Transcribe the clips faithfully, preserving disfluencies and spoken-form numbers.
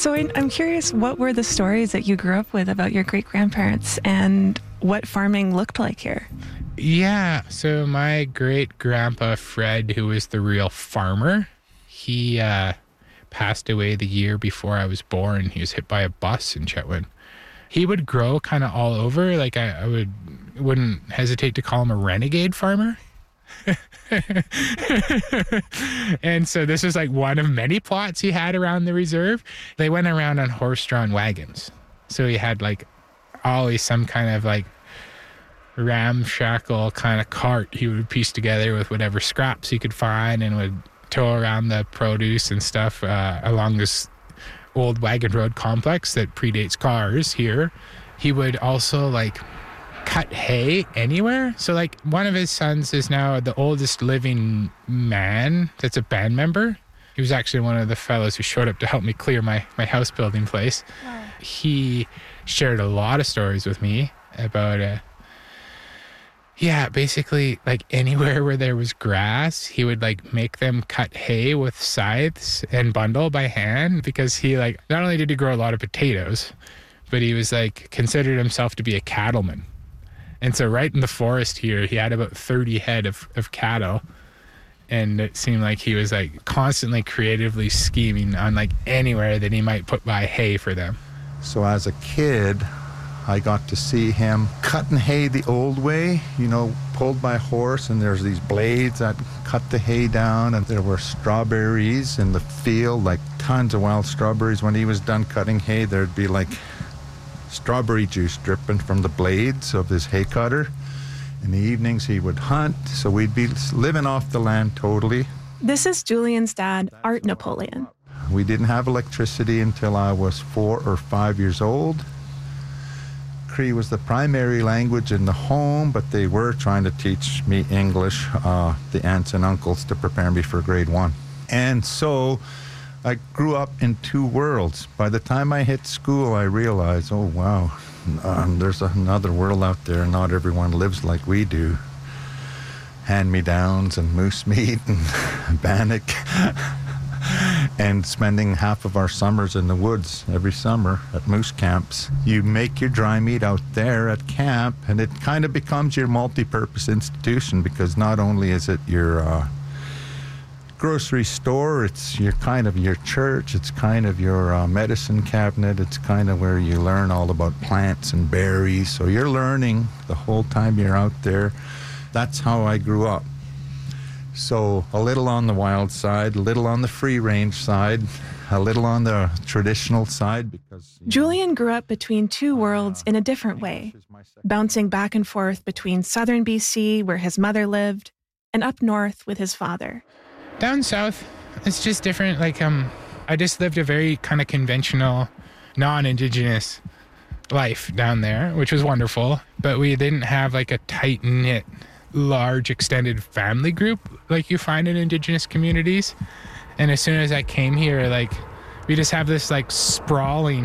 So I- I'm curious, what were the stories that you grew up with about your great-grandparents and what farming looked like here? Yeah, so my great-grandpa Fred, who was the real farmer, he uh, passed away the year before I was born. He was hit by a bus in Chetwynd. He would grow kind of all over. Like I, I would, wouldn't hesitate to call him a renegade farmer. And so this was like one of many plots he had around the reserve. They went around on horse-drawn wagons. So he had like always some kind of like ramshackle kind of cart he would piece together with whatever scraps he could find and would tow around the produce and stuff uh, along this old wagon road complex that predates cars here. He would also like cut hay anywhere. So like one of his sons is now the oldest living man that's a band member. He was actually one of the fellows who showed up to help me clear my, my house building place. Wow. He shared a lot of stories with me about uh, yeah, basically like anywhere where there was grass, he would like make them cut hay with scythes and bundle by hand, because he like, not only did he grow a lot of potatoes, but he was like considered himself to be a cattleman. And so right in the forest here, he had about thirty head of, of cattle. And it seemed like he was like constantly creatively scheming on like anywhere that he might put by hay for them. So as a kid, I got to see him cutting hay the old way, you know, pulled by horse, and there's these blades that cut the hay down, and there were strawberries in the field, like tons of wild strawberries. When he was done cutting hay, there'd be like strawberry juice dripping from the blades of his hay cutter. In the evenings, he would hunt, so we'd be living off the land totally. This is Julian's dad, Art Napoleon. We didn't have electricity until I was four or five years old. Cree was the primary language in the home, but they were trying to teach me English, uh, the aunts and uncles, to prepare me for grade one. And so I grew up in two worlds. By the time I hit school, I realized, oh, wow, um, there's another world out there. Not everyone lives like we do. Hand-me-downs and moose meat and bannock. And spending half of our summers in the woods every summer at moose camps. You make your dry meat out there at camp, and it kind of becomes your multi-purpose institution, because not only is it your uh, grocery store, it's your kind of your church, it's kind of your uh, medicine cabinet, it's kind of where you learn all about plants and berries. So you're learning the whole time you're out there. That's how I grew up. So a little on the wild side, a little on the free-range side, a little on the traditional side. Because Julian know, grew up between two worlds uh, in a different way, bouncing back and forth between southern B C, where his mother lived, and up north with his father. Down south, it's just different. Like, um, I just lived a very kind of conventional, non-Indigenous life down there, which was wonderful. But we didn't have like a tight-knit, large extended family group like you find in Indigenous communities. And as soon as I came here, like we just have this like sprawling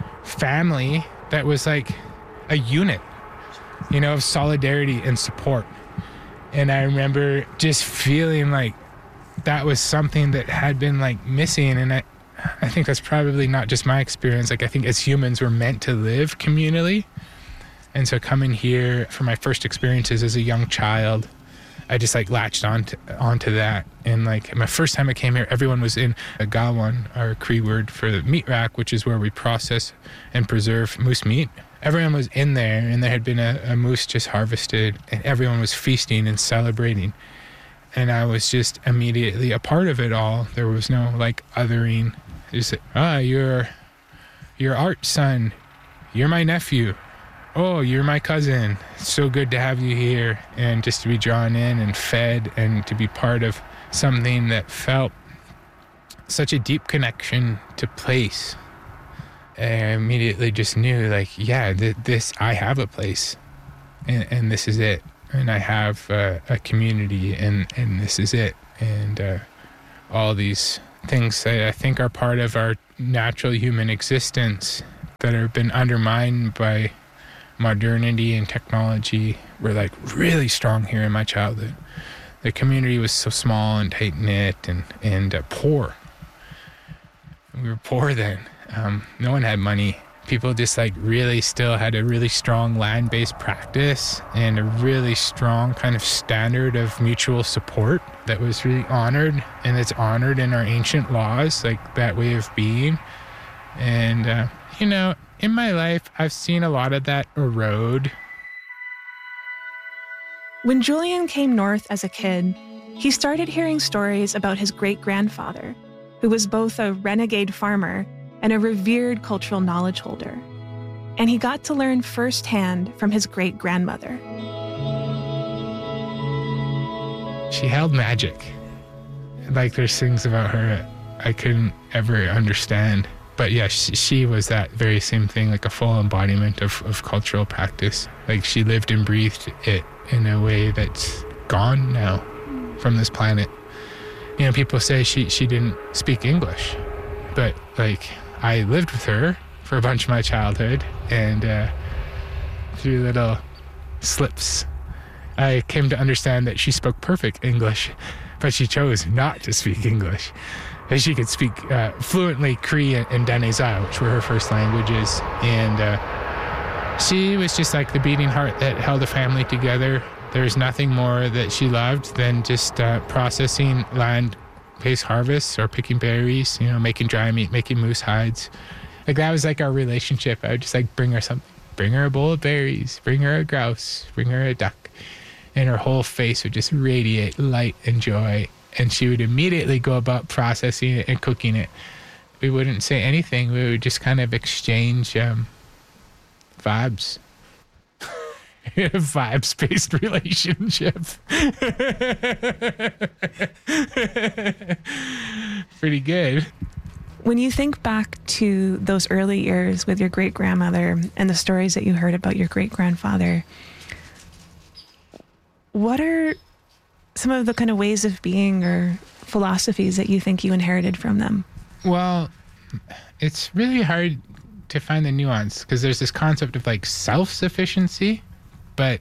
family that was like a unit, you know, of solidarity and support. And I remember just feeling like that was something that had been like missing. And I I think that's probably not just my experience. Like I think as humans we're meant to live communally. And so coming here for my first experiences as a young child, I just like latched on to, onto that. And like my first time I came here, everyone was in a gawan, our Cree word for the meat rack, which is where we process and preserve moose meat. Everyone was in there, and there had been a, a moose just harvested, and everyone was feasting and celebrating. And I was just immediately a part of it all. There was no like othering. Just like, ah, you're, you're Art's son. You're my nephew. Oh, you're my cousin. It's so good to have you here. And just to be drawn in and fed and to be part of something that felt such a deep connection to place. I immediately just knew like, yeah, th- this, I have a place and, and this is it. And I have uh, a community and, and this is it. And uh, all these things that I think are part of our natural human existence that have been undermined by modernity and technology were like really strong here in my childhood. The community was so small and tight-knit and, and uh, poor. We were poor then. Um, no one had money. People just like really still had a really strong land-based practice and a really strong kind of standard of mutual support that was really honored, and it's honored in our ancient laws, like that way of being. And, uh, you know, in my life, I've seen a lot of that erode. When Julian came north as a kid, he started hearing stories about his great-grandfather, who was both a renegade farmer and a revered cultural knowledge holder. And he got to learn firsthand from his great-grandmother. She held magic. Like, there's things about her I couldn't ever understand. But yeah, she, she was that very same thing, like a full embodiment of, of cultural practice. Like, she lived and breathed it in a way that's gone now from this planet. You know, people say she, she didn't speak English, but like, I lived with her for a bunch of my childhood, and uh, through little slips, I came to understand that she spoke perfect English, but she chose not to speak English. And she could speak uh, fluently Cree and, and Daneza, which were her first languages, and uh, she was just like the beating heart that held a family together. There's nothing more that she loved than just uh, processing land-based harvests or picking berries, you know, making dry meat, making moose hides. Like, that was like our relationship. I would just like bring her something, bring her a bowl of berries, bring her a grouse, bring her a duck, and her whole face would just radiate light and joy. And she would immediately go about processing it and cooking it. We wouldn't say anything. We would just kind of exchange um, vibes. A vibes-based relationship. Pretty good. When you think back to those early years with your great-grandmother and the stories that you heard about your great-grandfather, what are some of the kind of ways of being or philosophies that you think you inherited from them? Well, it's really hard to find the nuance, because there's this concept of like self-sufficiency, but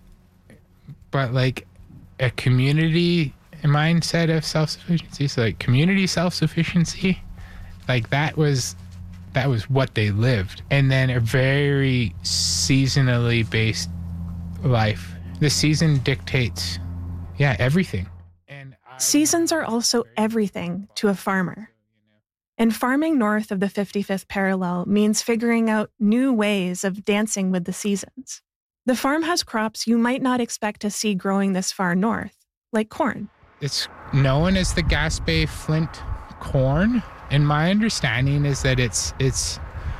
but like a community mindset of self-sufficiency. So like community self-sufficiency, like that was that was what they lived. And then a very seasonally based life. The season dictates, yeah, everything. And I, Seasons are also everything to a farmer. And farming north of the fifty-fifth parallel means figuring out new ways of dancing with the seasons. The farm has crops you might not expect to see growing this far north, like corn. It's known as the Gaspé Flint corn, and my understanding is that it's it's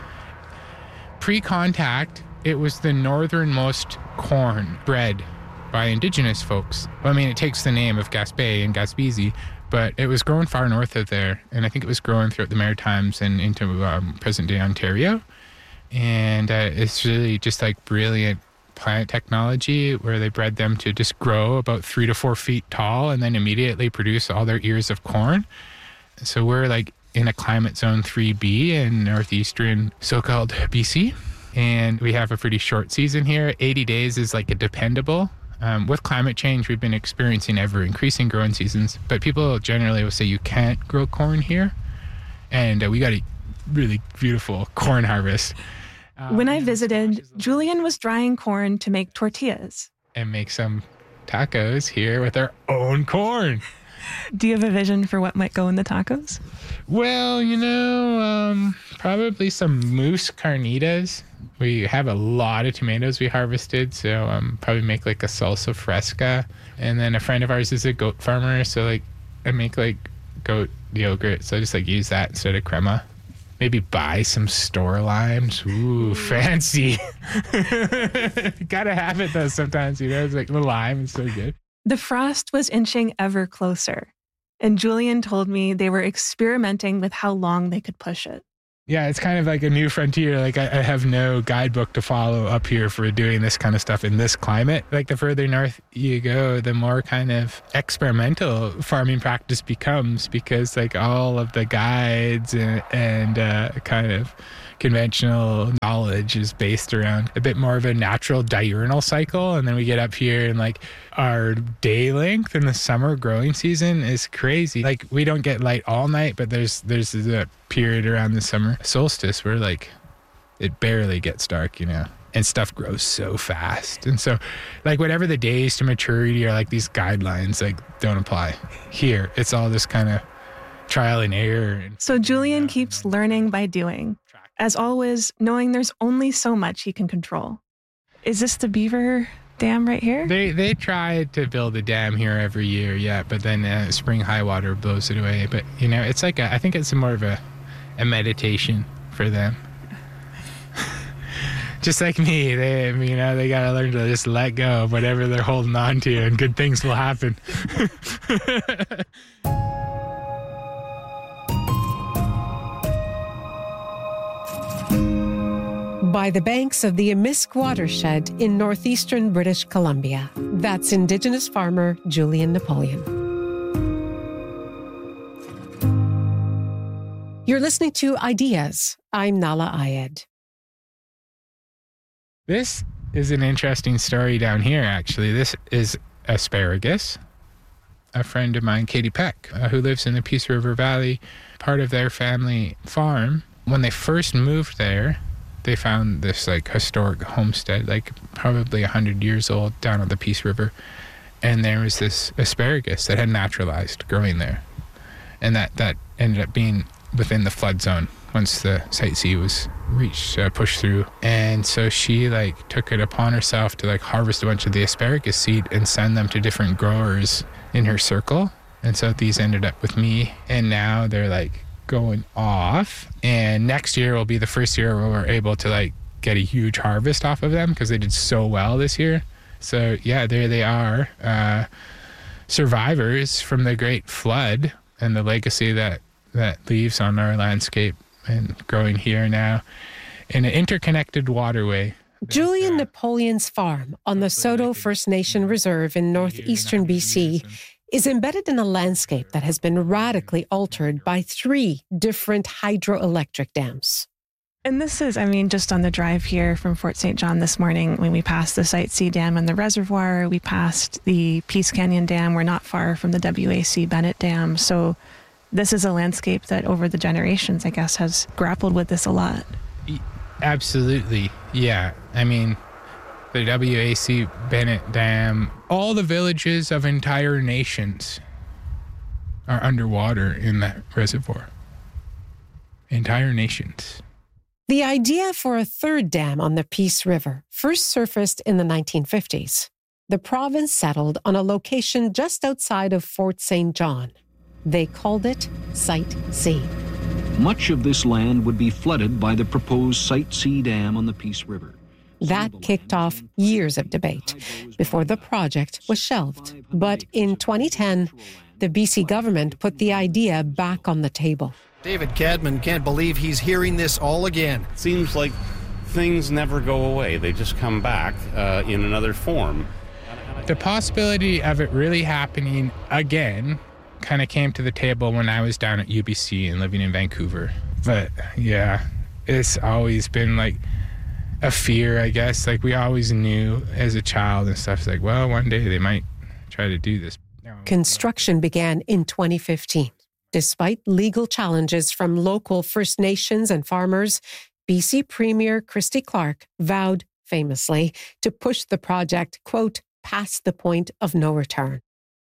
pre-contact, it was the northernmost corn bred by indigenous folks. Well, I mean, it takes the name of Gaspé and Gaspésie, but it was grown far north of there, and I think it was grown throughout the Maritimes and into um, present-day Ontario. And uh, it's really just like brilliant plant technology where they bred them to just grow about three to four feet tall and then immediately produce all their ears of corn. So we're like in a climate zone three B in northeastern so-called B C, and we have a pretty short season here. eighty days is like a dependable. Um, with climate change, we've been experiencing ever-increasing growing seasons, but people generally will say you can't grow corn here, and uh, we got a really beautiful corn harvest. Um, when I visited, Julian was drying corn to make tortillas. And make some tacos here with our own corn. Do you have a vision for what might go in the tacos? Well, you know, um, probably some moose carnitas. We have a lot of tomatoes we harvested, so um, probably make like a salsa fresca. And then a friend of ours is a goat farmer, so like I make like goat yogurt, so I just like use that instead of crema. Maybe buy some store limes. Ooh, fancy. Gotta have it though sometimes, you know, it's like the lime is so good. The frost was inching ever closer, and Julian told me they were experimenting with how long they could push it. Yeah, it's kind of like a new frontier. Like I, I have no guidebook to follow up here for doing this kind of stuff in this climate. Like the further north you go, the more kind of experimental farming practice becomes, because like all of the guides and, and uh, kind of conventional knowledge is based around a bit more of a natural diurnal cycle. And then we get up here and like our day length in the summer growing season is crazy. Like, we don't get light all night, but there's there's a period around the summer solstice where, like, it barely gets dark, you know, and stuff grows so fast. And so, like, whatever the days to maturity are, like, these guidelines, like, don't apply here. It's all this kind of trial and error. So Julian keeps learning by doing, as always, knowing there's only so much he can control. Is this the beaver dam right here? They they try to build a dam here every year, yeah, but then uh, spring high water blows it away. But, you know, it's like, a, I think it's more of a, a meditation for them. Just like me, they, you know, they got to learn to just let go of whatever they're holding on to, and good things will happen. By the banks of the Emisk watershed in northeastern British Columbia. That's Indigenous farmer Julian Napoleon. You're listening to Ideas. I'm Nahlah Ayed. This is an interesting story down here, actually. This is asparagus. A friend of mine, Katie Peck, uh, who lives in the Peace River Valley, part of their family farm. When they first moved there, they found this, like, historic homestead, like probably one hundred years old, down on the Peace River. And there was this asparagus that had naturalized growing there. And that, that ended up being within the flood zone once the Site C was reached, uh, pushed through. And so she, like, took it upon herself to, like, harvest a bunch of the asparagus seed and send them to different growers in her circle. And so these ended up with me. And now they're, like, going off, and next year will be the first year where we're able to, like, get a huge harvest off of them because they did so well this year. So yeah, there they are, uh, survivors from the Great Flood and the legacy that that leaves on our landscape and growing here now in an interconnected waterway. Julian Napoleon's farm on the Soto First Nation Reserve in northeastern B C is embedded in a landscape that has been radically altered by three different hydroelectric dams. And this is, I mean, just on the drive here from Fort Saint John this morning, when we passed the Site C Dam and the reservoir, we passed the Peace Canyon Dam. We're not far from the W A C Bennett Dam. So this is a landscape that over the generations, I guess, has grappled with this a lot. Absolutely. Yeah. I mean, the W A C Bennett Dam, all the villages of entire nations are underwater in that reservoir. Entire nations. The idea for a third dam on the Peace River first surfaced in the nineteen fifties. The province settled on a location just outside of Fort Saint John. They called it Site C. Much of this land would be flooded by the proposed Site C Dam on the Peace River. That kicked off years of debate before the project was shelved. But in twenty ten, the B C government put the idea back on the table. David Cadman can't believe he's hearing this all again. It seems like things never go away. They just come back uh, in another form. The possibility of it really happening again kind of came to the table when I was down at U B C and living in Vancouver. But yeah, it's always been like a fear, I guess. Like, we always knew as a child and stuff, like, well, one day they might try to do this. Construction began in twenty fifteen. Despite legal challenges from local First Nations and farmers, B C Premier Christy Clark vowed famously to push the project, quote, past the point of no return.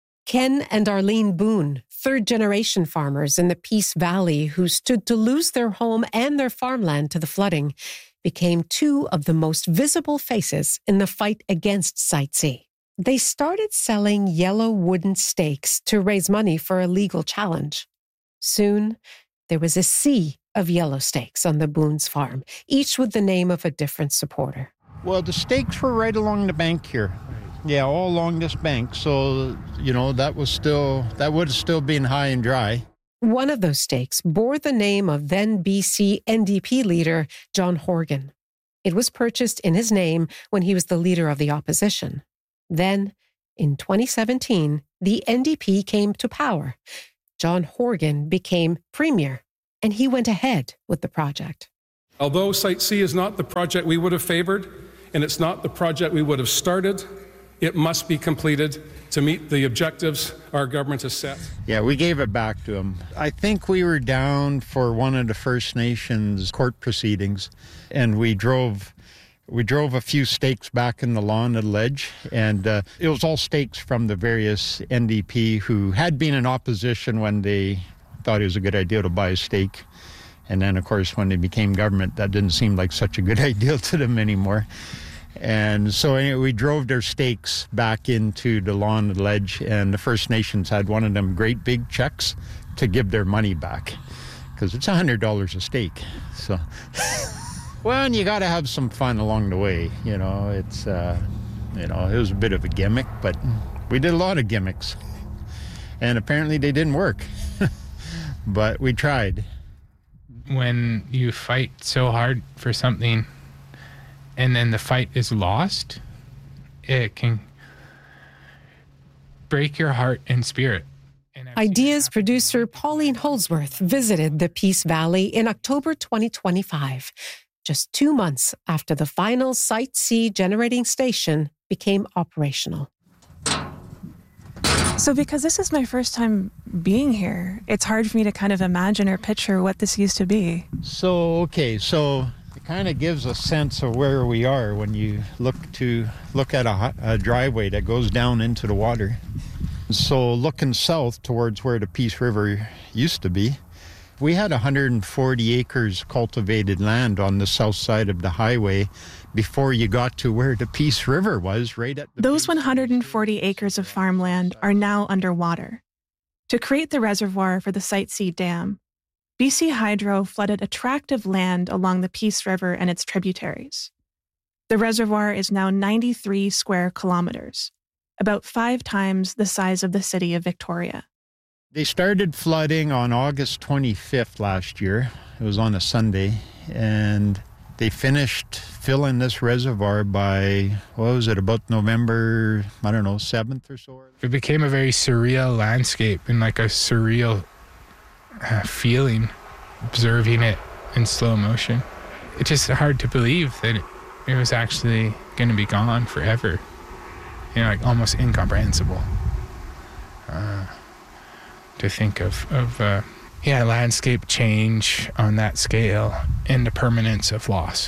Ken and Arlene Boone, third-generation farmers in the Peace Valley who stood to lose their home and their farmland to the flooding, became two of the most visible faces in the fight against Site C. They started selling yellow wooden stakes to raise money for a legal challenge. Soon, there was a sea of yellow stakes on the Boone's farm, each with the name of a different supporter. Well, the stakes were right along the bank here. Yeah, all along this bank. So, you know, that was still, that would have still been high and dry. One of those stakes bore the name of then B C N D P leader John Horgan. It was purchased in his name when he was the leader of the opposition. Then, in twenty seventeen, the N D P came to power. John Horgan became premier, and he went ahead with the project. Although Site C is not the project we would have favored, and it's not the project we would have started, It must be completed to meet the objectives our government has set. Yeah, we gave it back to them. I think we were down for one of the First Nations court proceedings, and we drove we drove a few stakes back in the lawn of the ledge, and uh, it was all stakes from the various N D P who had been in opposition when they thought it was a good idea to buy a stake. And then, of course, when they became government, that didn't seem like such a good idea to them anymore. And so anyway, we drove their stakes back into the lawn of the ledge, and the First Nations had one of them great big checks to give their money back, because it's one hundred dollars a stake. So, well, and you got to have some fun along the way, you know. It's, uh, you know, it was a bit of a gimmick, but we did a lot of gimmicks. And apparently they didn't work, but we tried. When you fight so hard for something and then the fight is lost, it can break your heart and spirit. Ideas producer Pauline Holdsworth visited the Peace Valley in October twenty twenty-five, just two months after the final Site C generating station became operational. So because this is my first time being here, it's hard for me to kind of imagine or picture what this used to be. So, okay, so it kind of gives a sense of where we are when you look to look at a, a driveway that goes down into the water. So looking south towards where the Peace River used to be, we had one hundred forty acres cultivated land on the south side of the highway before you got to where the Peace River was, right at the Those one hundred forty acres of farmland are now underwater. To create the reservoir for the Site C Dam, B C Hydro flooded attractive land along the Peace River and its tributaries. The reservoir is now ninety-three square kilometers, about five times the size of the city of Victoria. They started flooding on August twenty-fifth last year. It was on a Sunday, and they finished filling this reservoir by, what was it, about November, I don't know, seventh or so? It became a very surreal landscape and like a surreal uh, feeling, observing it in slow motion. It's just hard to believe that it, it was actually going to be gone forever. You know, like almost incomprehensible. Uh, to think of, of uh, yeah, landscape change on that scale and the permanence of loss.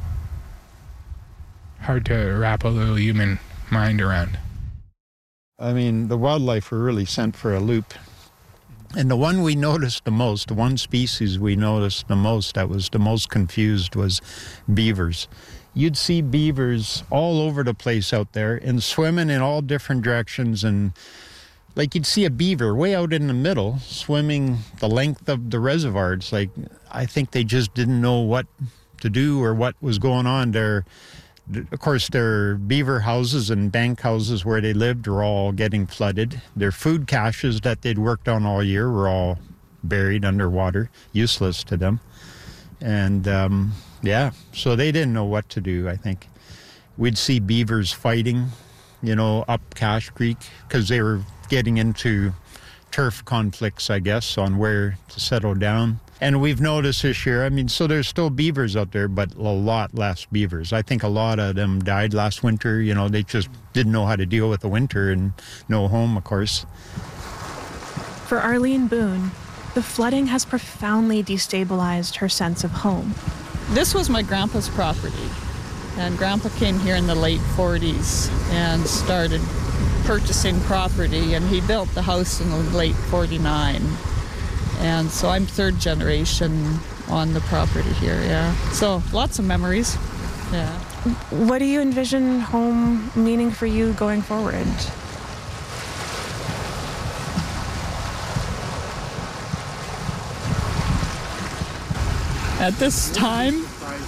Hard to wrap a little human mind around. I mean, the wildlife were really sent for a loop. And the one we noticed the most, the one species we noticed the most that was the most confused was beavers. You'd see beavers all over the place out there and swimming in all different directions, and like you'd see a beaver way out in the middle swimming the length of the reservoir. It's like, I think they just didn't know what to do or what was going on there. Of course, their beaver houses and bank houses where they lived were all getting flooded. Their food caches that they'd worked on all year were all buried underwater, useless to them. And um, yeah, so they didn't know what to do, I think. We'd see beavers fighting, you know, up Cache Creek because they were getting into turf conflicts, I guess, on where to settle down. And we've noticed this year, I mean, so there's still beavers out there, but a lot less beavers. I think a lot of them died last winter. You know, they just didn't know how to deal with the winter and no home, of course. For Arlene Boone, the flooding has profoundly destabilized her sense of home. This was my grandpa's property, and Grandpa came here in the late forties and started purchasing property, and he built the house in the late forty-nine. And so I'm third generation on the property here, yeah. So lots of memories, yeah. What do you envision home meaning for you going forward? At this time,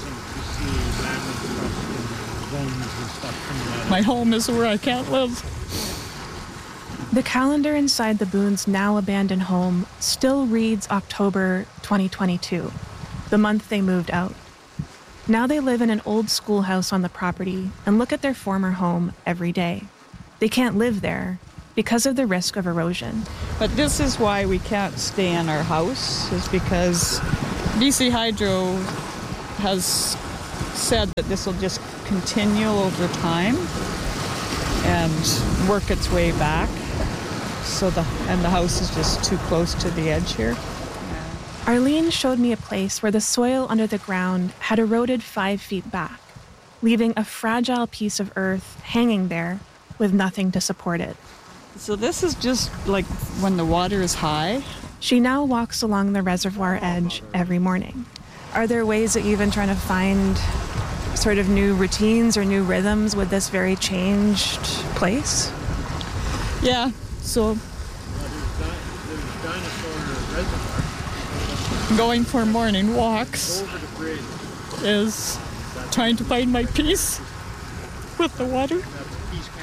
my home is where I can't live. The calendar inside the Boones' now abandoned home still reads October twenty twenty-two, the month they moved out. Now they live in an old schoolhouse on the property and look at their former home every day. They can't live there because of the risk of erosion. But this is why we can't stay in our house, is because B C Hydro has said that this will just continue over time. and work its way back. So the and the house is just too close to the edge here. Arlene showed me a place where the soil under the ground had eroded five feet back, leaving a fragile piece of earth hanging there with nothing to support it. So this is just like when the water is high. She now walks along the reservoir edge every morning. Are there ways that you've been trying to find sort of new routines or new rhythms with this very changed place? Yeah, so going for morning walks is trying to find my peace with the water.